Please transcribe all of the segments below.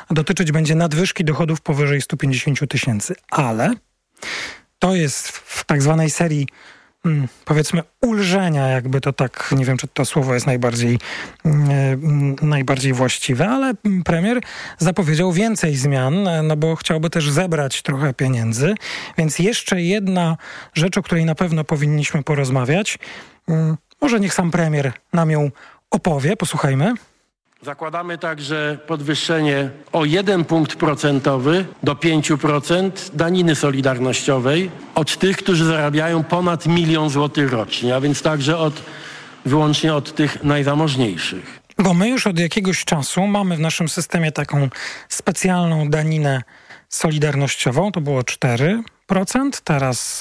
dotyczyć będzie nadwyżki dochodów powyżej 150 tysięcy, ale to jest w tak zwanej serii powiedzmy ulżenia, jakby to tak, nie wiem, czy to słowo jest najbardziej właściwe, ale premier zapowiedział więcej zmian, no bo chciałby też zebrać trochę pieniędzy, więc jeszcze jedna rzecz, o której na pewno powinniśmy porozmawiać. Może niech sam premier nam ją opowie, posłuchajmy. Zakładamy także podwyższenie o 1 punkt procentowy do 5% daniny solidarnościowej od tych, którzy zarabiają ponad 1 000 000 złotych rocznie, a więc także wyłącznie od tych najzamożniejszych. Bo my już od jakiegoś czasu mamy w naszym systemie taką specjalną daninę solidarnościową, to było 4%, teraz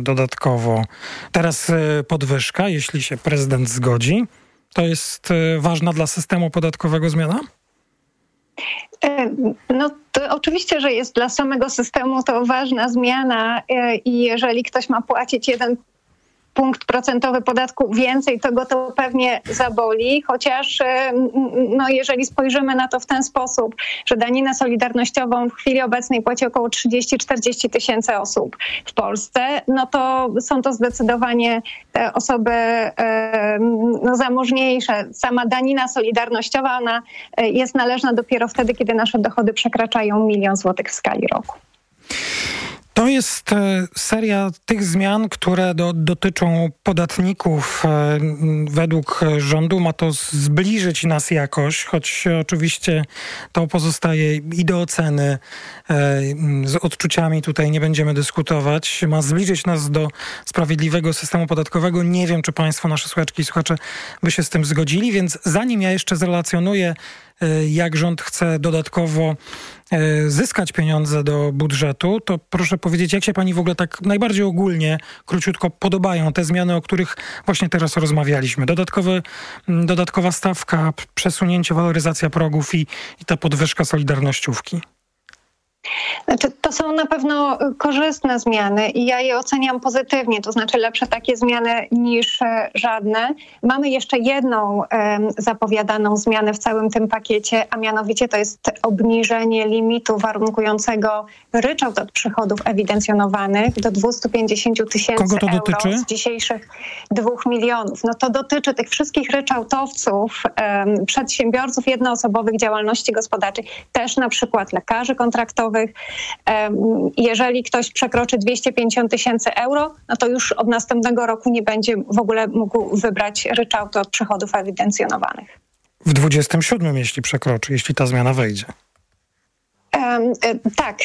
teraz podwyżka, jeśli się prezydent zgodzi. To jest ważna dla systemu podatkowego zmiana? No to oczywiście, że jest dla samego systemu to ważna zmiana i jeżeli ktoś ma płacić 1 punkt procentowy podatku więcej, to go to pewnie zaboli, chociaż no, jeżeli spojrzymy na to w ten sposób, że daninę solidarnościową w chwili obecnej płaci około 30-40 tysięcy osób w Polsce, no to są to zdecydowanie te osoby no, zamożniejsze. Sama danina solidarnościowa, ona jest należna dopiero wtedy, kiedy nasze dochody przekraczają 1 000 000 złotych w skali roku. To jest seria tych zmian, które dotyczą podatników. Według rządu ma to zbliżyć nas jakoś, choć oczywiście to pozostaje i do oceny. Z odczuciami tutaj nie będziemy dyskutować. Ma zbliżyć nas do sprawiedliwego systemu podatkowego. Nie wiem, czy państwo, nasze słuchaczki i słuchacze, by się z tym zgodzili, więc zanim ja jeszcze zrelacjonuję, jak rząd chce dodatkowo zyskać pieniądze do budżetu, to proszę powiedzieć, jak się pani w ogóle tak najbardziej ogólnie, króciutko podobają te zmiany, o których właśnie teraz rozmawialiśmy. Dodatkowa stawka, przesunięcie, waloryzacja progów i ta podwyżka solidarnościówki. Znaczy, to są na pewno korzystne zmiany i ja je oceniam pozytywnie, to znaczy lepsze takie zmiany niż żadne. Mamy jeszcze jedną zapowiadaną zmianę w całym tym pakiecie, a mianowicie to jest obniżenie limitu warunkującego ryczałt od przychodów ewidencjonowanych do 250 tysięcy euro dotyczy? Z dzisiejszych 2 milionów. No to dotyczy tych wszystkich ryczałtowców, przedsiębiorców jednoosobowych działalności gospodarczej, też na przykład lekarzy kontraktowych. Jeżeli ktoś przekroczy 250 tysięcy euro, no to już od następnego roku nie będzie w ogóle mógł wybrać ryczałtu od przychodów ewidencjonowanych. W 27, jeśli ta zmiana wejdzie. Tak,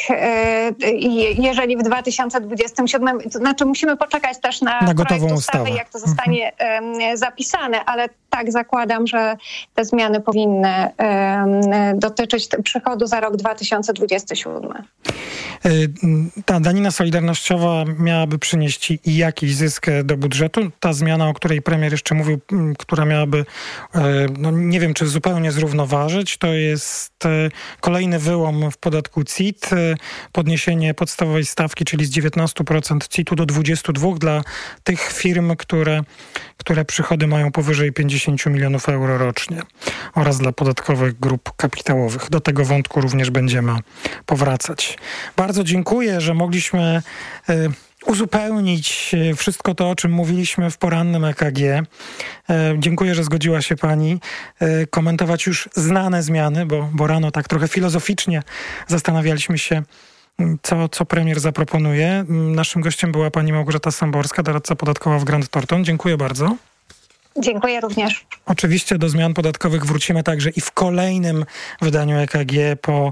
jeżeli w 2027, to znaczy musimy poczekać też na gotową projekt ustawy, jak to zostanie zapisane, ale tak zakładam, że te zmiany powinny dotyczyć przychodu za rok 2027. Ta danina solidarnościowa miałaby przynieść i jakiś zysk do budżetu. Ta zmiana, o której premier jeszcze mówił, która miałaby, no nie wiem, czy zupełnie zrównoważyć, to jest kolejny wyłom w podatku CIT, podniesienie podstawowej stawki, czyli z 19% CIT-u do 22% dla tych firm, które przychody mają powyżej 50 milionów euro rocznie oraz dla podatkowych grup kapitałowych. Do tego wątku również będziemy powracać. Bardzo dziękuję, że mogliśmy uzupełnić wszystko to, o czym mówiliśmy w porannym EKG. Dziękuję, że zgodziła się pani komentować już znane zmiany, bo rano tak trochę filozoficznie zastanawialiśmy się, co premier zaproponuje. Naszym gościem była pani Małgorzata Samborska, doradca podatkowa w Grant Thornton. Dziękuję bardzo. Dziękuję również. Oczywiście do zmian podatkowych wrócimy także i w kolejnym wydaniu EKG po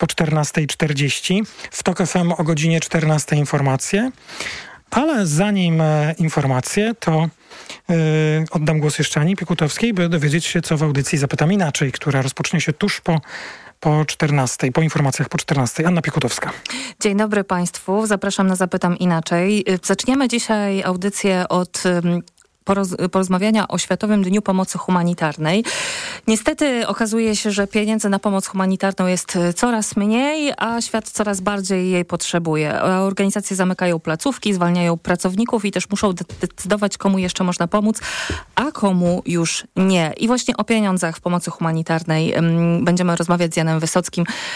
14:40. W TOK FM o godzinie 14:00 informacje. Ale zanim informacje, to oddam głos jeszcze Ani Piekutowskiej, by dowiedzieć się, co w audycji Zapytam Inaczej, która rozpocznie się tuż po 14:00, po informacjach po 14:00. Anna Piekutowska. Dzień dobry Państwu. Zapraszam na Zapytam Inaczej. Zaczniemy dzisiaj audycję od porozmawiania o Światowym Dniu Pomocy Humanitarnej. Niestety okazuje się, że pieniędzy na pomoc humanitarną jest coraz mniej, a świat coraz bardziej jej potrzebuje. Organizacje zamykają placówki, zwalniają pracowników i też muszą decydować, komu jeszcze można pomóc, a komu już nie. I właśnie o pieniądzach w pomocy humanitarnej będziemy rozmawiać z Janem Wysockim,